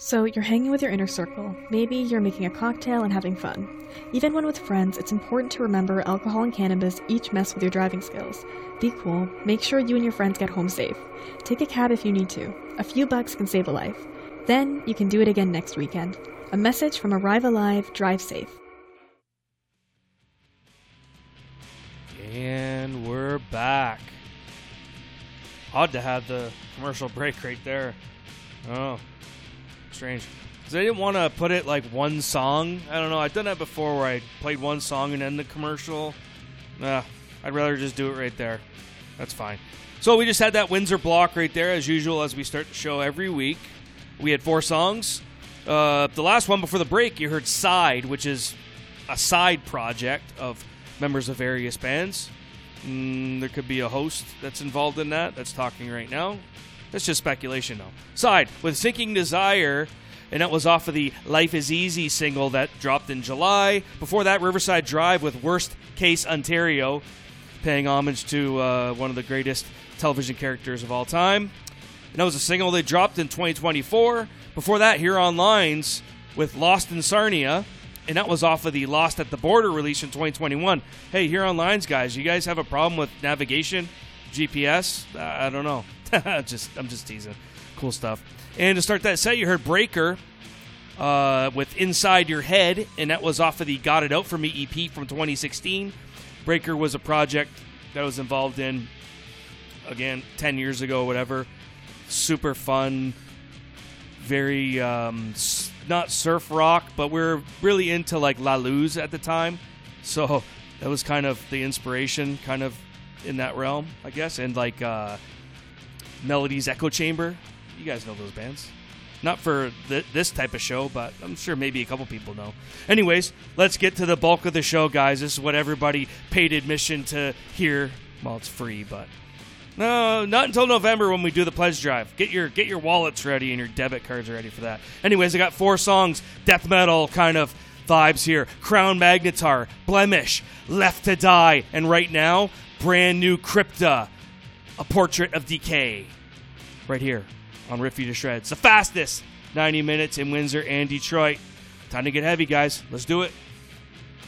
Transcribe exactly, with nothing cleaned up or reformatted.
So you're hanging with your inner circle. Maybe you're making a cocktail and having fun. Even when with friends, it's important to remember alcohol and cannabis each mess with your driving skills. Be cool. Make sure you and your friends get home safe. Take a cab if you need to. A few bucks can save a life. Then you can do it again next weekend. A message from Arrive Alive, Drive Safe. And we're back. Odd to have the commercial break right there. Oh, strange. Because I didn't want to put it like one song. I don't know. I've done that before where I played one song and then the commercial. Nah, I'd rather just do it right there. That's fine. So we just had that Windsor block right there, as usual, as we start the show every week. We had four songs. Uh, the last one before the break, you heard Side, which is a side project of members of various bands. Mm, there could be a host that's involved in that that's talking right now. That's just speculation, though. Side with Sinking Desire, and that was off of the Life is Easy single that dropped in July. Before that, Riverside Drive with Worst Case Ontario, paying homage to uh, one of the greatest television characters of all time. And that was a single they dropped in twenty twenty-four. Before that, Huron Lines with Lost in Sarnia, and that was off of the Lost at the Border release in twenty twenty-one. Hey, Huron Lines guys, you guys have a problem with navigation, G P S? Uh, I don't know. just I'm just teasing. Cool stuff. And to start that set, you heard Breaker uh, with Inside Your Head, and that was off of the Got It Out For Me E P from twenty sixteen. Breaker was a project that I was involved in, again, ten years ago, whatever. Super fun, very, um, not surf rock, but we we're really into, like, La Luz at the time. So that was kind of the inspiration, kind of in that realm, I guess. And, like, uh, Melody's Echo Chamber. You guys know those bands. Not for th- this type of show, but I'm sure maybe a couple people know. Anyways, let's get to the bulk of the show, guys. This is what everybody paid admission to hear. Well, it's free, but no, not until November when we do the pledge drive. Get your get your wallets ready and your debit cards ready for that. Anyways, I got four songs, death metal kind of vibes here. Crown Magnetar, Blemish, Left to Die, and right now, brand new Crypta, A Portrait of Decay. Right here on Rip You to Shreds. The fastest ninety minutes in Windsor and Detroit. Time to get heavy, guys. Let's do it.